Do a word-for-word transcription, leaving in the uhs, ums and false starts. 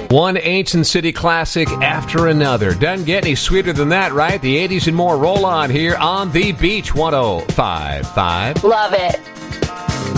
One ancient city classic after another. Doesn't get any sweeter than that, right? The eighties and more roll on here on The Beach one oh five point five. Love it.